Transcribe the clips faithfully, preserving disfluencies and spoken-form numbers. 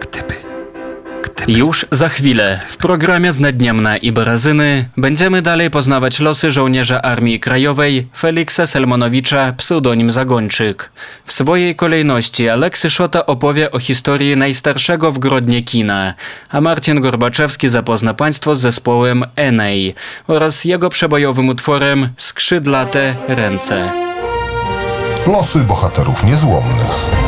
Już za chwilę w programie Znedniemna i Barazyny będziemy dalej poznawać losy żołnierza Armii Krajowej Feliksa Selmanowicza, pseudonim Zagończyk. W swojej kolejności Aleksy Szota opowie o historii najstarszego w Grodnie kina, a Marcin Gorbaczewski zapozna Państwo z zespołem Enei oraz jego przebojowym utworem Skrzydlate ręce. Losy bohaterów niezłomnych.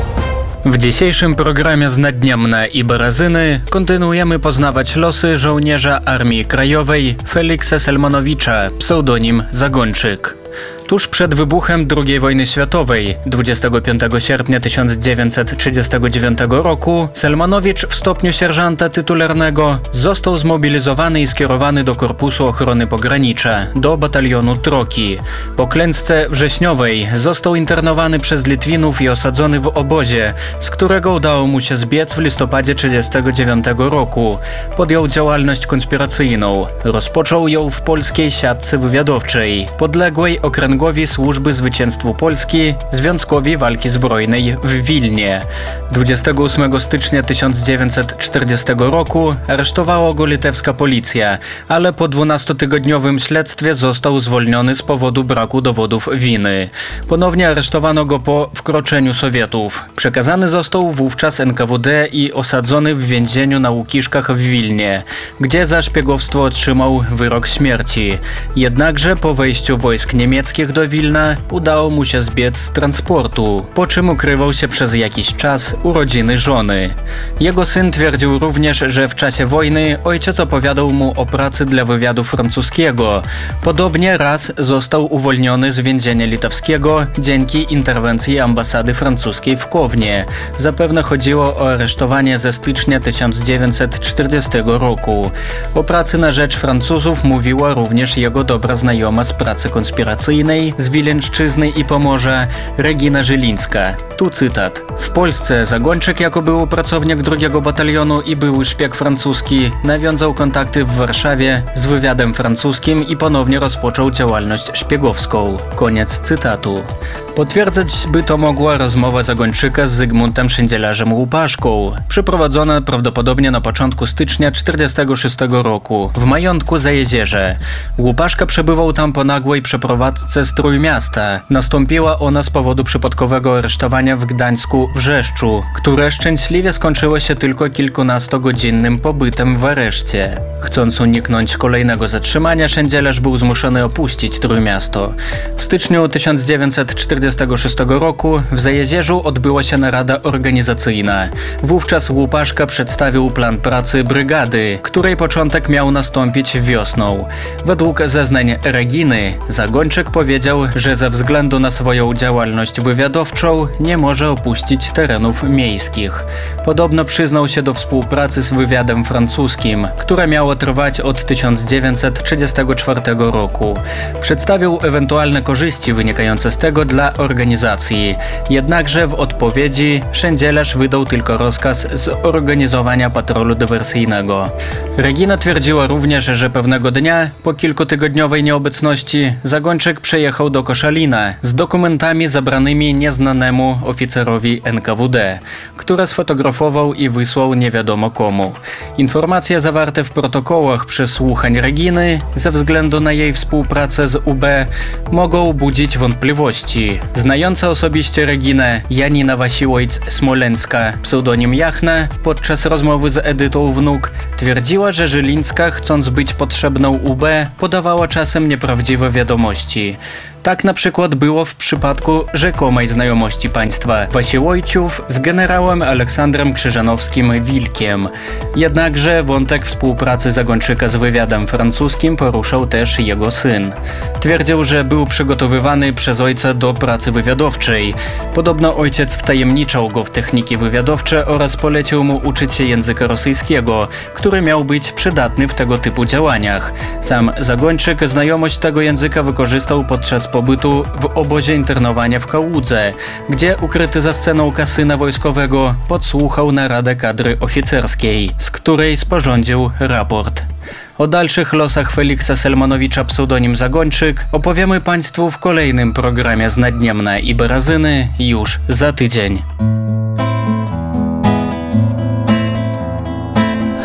W dzisiejszym programie Znedniemna i Barazyny kontynuujemy poznawać losy żołnierza Armii Krajowej Feliksa Selmanowicza, pseudonim Zagończyk. Tuż przed wybuchem drugiej wojny światowej, dwudziestego piątego sierpnia tysiąc dziewięćset trzydziestego dziewiątego roku, Selmanowicz w stopniu sierżanta tytularnego został zmobilizowany i skierowany do Korpusu Ochrony Pogranicza, do batalionu Troki. Po klęsce wrześniowej został internowany przez Litwinów i osadzony w obozie, z którego udało mu się zbiec w listopadzie trzydziestego dziewiątego roku. Podjął działalność konspiracyjną. Rozpoczął ją w polskiej siatce wywiadowczej, podległej okręgowi Służby Zwycięstwu Polski, Związkowi Walki Zbrojnej w Wilnie. dwudziestego ósmego stycznia tysiąc dziewięćset czterdziestego roku aresztowała go litewska policja, ale po dwunastotygodniowym śledztwie został zwolniony z powodu braku dowodów winy. Ponownie aresztowano go po wkroczeniu Sowietów. Przekazany został wówczas N K W D i osadzony w więzieniu na Łukiszkach w Wilnie, gdzie za szpiegowstwo otrzymał wyrok śmierci. Jednakże po wejściu wojsk niemieckich do Wilna udało mu się zbiec z transportu, po czym ukrywał się przez jakiś czas u rodziny żony. Jego syn twierdził również, że w czasie wojny ojciec opowiadał mu o pracy dla wywiadu francuskiego. Podobnie raz został uwolniony z więzienia litewskiego dzięki interwencji ambasady francuskiej w Kownie. Zapewne chodziło o aresztowanie ze stycznia tysiąc dziewięćset czterdziestego roku. O pracy na rzecz Francuzów mówiła również jego dobra znajoma z pracy konspiracyjnej z Wileńszczyzny i Pomorza, Regina Żylińska. Tu cytat. W Polsce Zagończyk jako był pracownik drugiego batalionu i były szpieg francuski nawiązał kontakty w Warszawie z wywiadem francuskim i ponownie rozpoczął działalność szpiegowską. Koniec cytatu. Potwierdzać by to mogła rozmowa Zagończyka z Zygmuntem Szyndzielarzem Łupaszką, przeprowadzona prawdopodobnie na początku stycznia czterdziestego szóstego roku w majątku Zajezierze. Łupaszka przebywał tam po nagłej przeprowadzce z Trójmiasta. Nastąpiła ona z powodu przypadkowego aresztowania w Gdańsku Wrzeszczu, które szczęśliwie skończyło się tylko kilkunastogodzinnym pobytem w areszcie. Chcąc uniknąć kolejnego zatrzymania, Szyndzielarz był zmuszony opuścić Trójmiasto. W styczniu tysiąc dziewięćset czterdziestego szóstego roku w Zajezierzu odbyła się narada organizacyjna. Wówczas Łupaszka przedstawił plan pracy brygady, której początek miał nastąpić wiosną. Według zeznań Reginy, Zagończyk powiedział, że ze względu na swoją działalność wywiadowczą nie może opuścić terenów miejskich. Podobno przyznał się do współpracy z wywiadem francuskim, która miała trwać od tysiąc dziewięćset trzydziestego czwartego roku. Przedstawił ewentualne korzyści wynikające z tego dla organizacji. Jednakże w odpowiedzi Szyndzielarz wydał tylko rozkaz zorganizowania patrolu dywersyjnego. Regina twierdziła również, że pewnego dnia, po kilkutygodniowej nieobecności, Zagończyk przejechał do Koszalina z dokumentami zabranymi nieznanemu oficerowi N K W D, które sfotografował i wysłał nie wiadomo komu. Informacje zawarte w protokołach przesłuchań Reginy, ze względu na jej współpracę z U B, mogą budzić wątpliwości. Znająca osobiście Reginę Janina Wasiłojc-Smoleńska, pseudonim Jachna, podczas rozmowy z Edytą Wnuk, twierdziła, że Żylińska, chcąc być potrzebną U B, podawała czasem nieprawdziwe wiadomości. Tak na przykład było w przypadku rzekomej znajomości państwa Wasiłojciów z generałem Aleksandrem Krzyżanowskim-Wilkiem. Jednakże wątek współpracy Zagończyka z wywiadem francuskim poruszał też jego syn. Twierdził, że był przygotowywany przez ojca do pracy wywiadowczej. Podobno ojciec wtajemniczał go w techniki wywiadowcze oraz polecił mu uczyć się języka rosyjskiego, który miał być przydatny w tego typu działaniach. Sam Zagończyk znajomość tego języka wykorzystał podczas pobytu w obozie internowania w Kałudze, gdzie ukryty za sceną kasyna wojskowego podsłuchał naradę kadry oficerskiej, z której sporządził raport. O dalszych losach Feliksa Selmanowicza pseudonim Zagończyk opowiemy Państwu w kolejnym programie Znedniemna i Barazyny już za tydzień.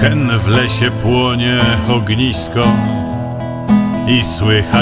Hen w lesie płonie ognisko i słychać